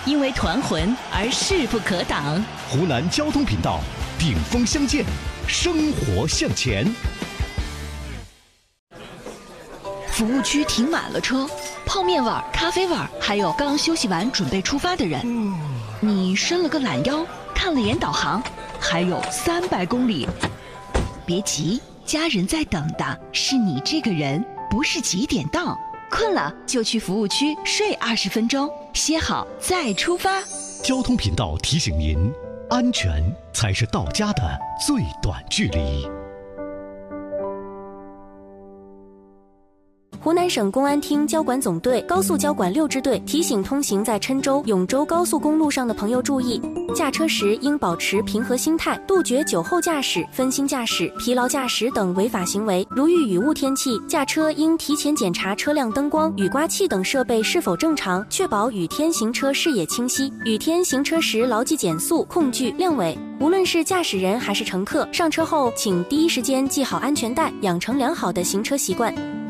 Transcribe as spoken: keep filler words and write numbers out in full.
因为团魂而势不可挡。 湖南交通频道，顶峰相见，生活向前。 服务区停满了车，泡面味儿、咖啡味儿，还有刚休息完准备出发的人。你伸了个懒腰，看了眼导航，还有三百公里。别急，家人在等的是你这个人，不是几点到。困了就去服务区睡二十分钟，歇好再出发。 交通频道提醒您，安全才是到家的最短距离。 湖南省公安厅交管总队高速交管六支队提醒通行在郴州、永州高速公路上的朋友注意，驾车时应保持平和心态，杜绝酒后驾驶、分心驾驶、疲劳驾驶等违法行为。如遇雨雾天气，驾车应提前检查车辆灯光、雨刮器等设备是否正常，确保雨天行车视野清晰。雨天行车时牢记减速、控距、亮尾。无论是驾驶人还是乘客，上车后请第一时间系好安全带，养成良好的行车习惯。